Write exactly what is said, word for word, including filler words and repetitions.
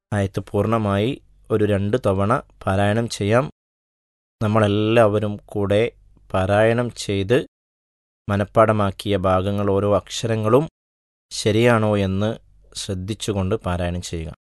ആയത്ത് പൂർണ്ണമായി ഒരു രണ്ട് തവണ പാരായണം ചെയ്യാം. നമ്മളെല്ലാവരും കൂടെ പാരായണം ചെയ്ത് മനഃപ്പാഠമാക്കിയ ഭാഗങ്ങൾ ഓരോ അക്ഷരങ്ങളും ശരിയാണോ എന്ന് ശ്രദ്ധിച്ചുകൊണ്ട് പാരായണം ചെയ്യുക.